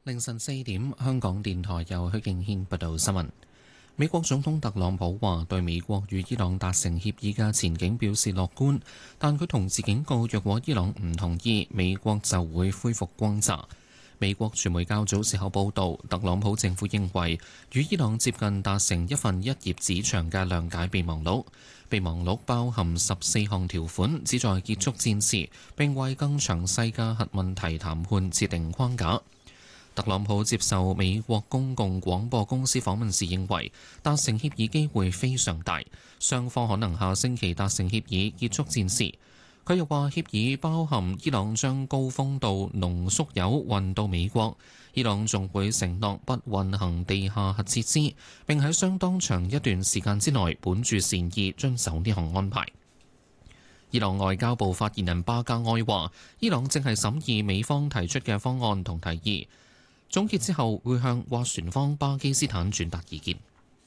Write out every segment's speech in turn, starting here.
凌晨4點，香港電台由許敬軒報道新聞。美國總統特朗普話對美國與伊朗達成協議嘅前景表示樂觀，但佢同時警告，若果伊朗唔同意，美國就會恢復轟炸。美國傳媒較早時候報道，特朗普政府認為與伊朗接近達成一份1頁紙長嘅諒解備忘錄，備忘錄包含14項條款，旨在結束戰事，並為更詳細嘅核問題談判設定框架。特朗普接受美國公共廣播公司訪問時認為，達成協議機會非常大，雙方可能下星期達成協議結束戰事。佢又話，協議包含伊朗將高豐度濃縮鈾運到美國，伊朗仲會承諾不運行地下核設施，並喺相當長一段時間之內本住善意遵守呢項安排。伊朗外交部發言人巴加埃話，伊朗正係審議美方提出嘅方案同提議。總結之後，會向斡旋方巴基斯坦轉達意見。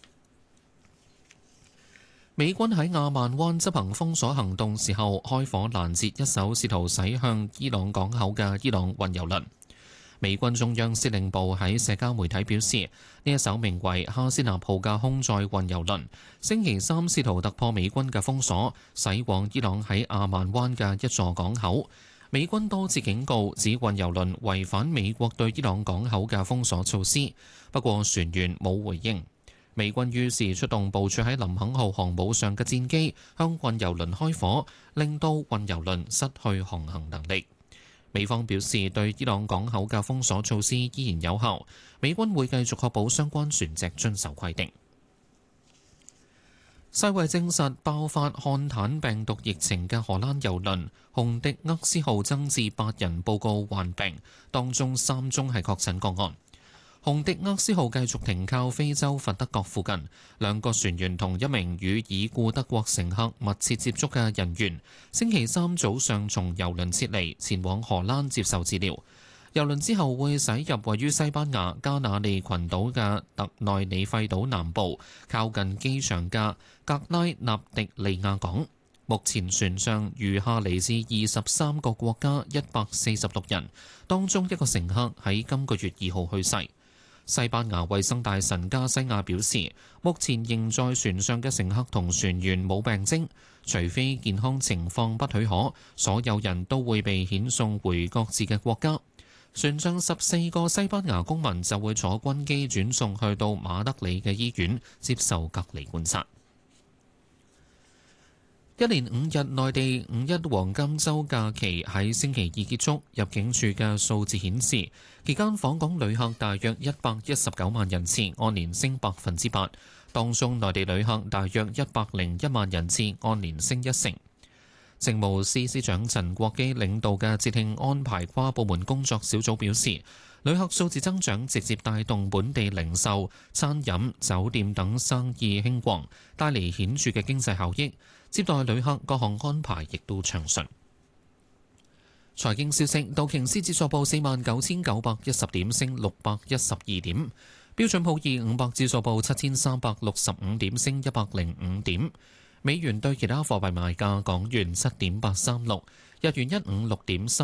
美軍喺亞曼灣執行封鎖行動時候，開火攔截一艘試圖駛向伊朗港口嘅伊朗運油輪。美軍中央司令部喺社交媒體表示，呢一艘名為哈斯納號嘅空載運油輪，星期三試圖突破美軍嘅封鎖，駛往伊朗喺亞曼灣嘅一座港口。美軍多次警告，指運油輪違反美國對伊朗港口嘅封鎖措施，不過船員冇回應。美軍於是出動部署喺林肯號航母上嘅戰機，向運油輪開火，令到運油輪失去航行能力。美方表示，對伊朗港口嘅封鎖措施依然有效，美軍會繼續確保相關船隻遵守規定。世衛證實爆發漢坦病毒疫情嘅荷蘭郵輪紅迪厄斯號增至8人報告患病，當中3宗係確診個案。紅迪厄斯號繼續停靠非洲佛得角附近，2個船員同1名與已故德國乘客密切接觸嘅人員，星期三早上從郵輪撤離，前往荷蘭接受治療。郵輪之後會駛入位於西班牙加那利群島嘅特內里費島南部，靠近機場嘅格拉納迪利亞港。目前船上餘下嚟自23個國家146人，當中1個乘客喺今個月2號去世。西班牙衛生大臣加西亞表示，目前仍在船上嘅乘客同船員冇病徵，除非健康情況不許可，所有人都會被遣送回各自嘅國家。船上14個西班牙公民就會坐軍機轉送去到馬德里嘅醫院接受隔離觀察。一連5日內地5·1黃金週假期喺星期二結束，入境處嘅數字顯示，期間訪港旅客大約119萬人次，按年升8%，當中內地旅客大約101萬人次，按年升1成。政務司司長陳國基領導嘅節慶安排跨部門工作小組表示，旅客數字增長直接帶動本地零售、餐飲、酒店等生意興旺，帶嚟顯著嘅經濟效益。接待旅客各項安排亦都暢順。財經消息，道瓊斯指數報49,910點，升612點；標準普爾500指數報7,365點，升105點。美元對其他貨幣賣價：港元7.836，日元156.3。